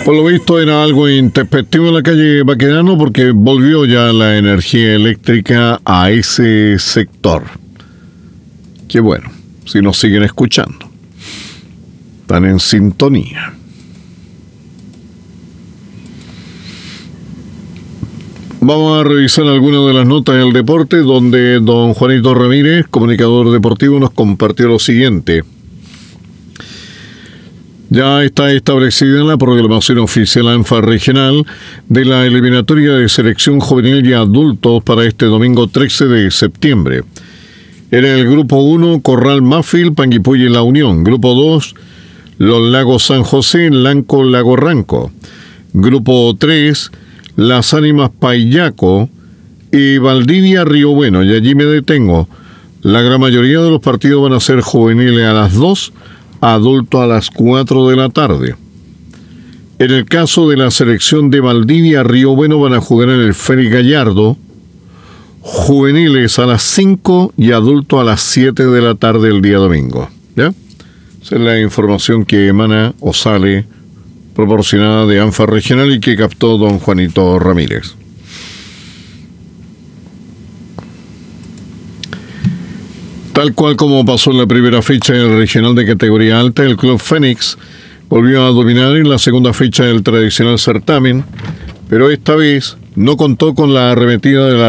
Por lo visto era algo intempestivo en la calle Baquedano porque volvió ya la energía eléctrica a ese sector. Qué bueno, si nos siguen escuchando. Están en sintonía. Vamos a revisar algunas de las notas del deporte donde don Juanito Ramírez, comunicador deportivo, nos compartió lo siguiente. Ya está establecida la programación oficial ANFA regional de la eliminatoria de selección juvenil y adultos para este domingo 13 de septiembre. En el grupo 1, Corral Mafil, Panguipulli y La Unión. Grupo 2, Los Lagos San José, Lanco, Lago Ranco. Grupo 3, Las Ánimas Paillaco y Valdivia Río Bueno. Y allí me detengo. La gran mayoría de los partidos van a ser juveniles a las 2, adulto a las 4 de la tarde. En el caso de la selección de Valdivia Río Bueno van a jugar en el Félix Gallardo, juveniles a las 5 y adulto a las 7 de la tarde el día domingo. ¿Ya? Esa es la información que emana o sale proporcionada de ANFA regional y que captó don Juanito Ramírez. Tal cual como pasó en la primera fecha del regional de categoría alta, el Club Fénix volvió a dominar en la segunda fecha del tradicional certamen, pero esta vez no contó con la arremetida de la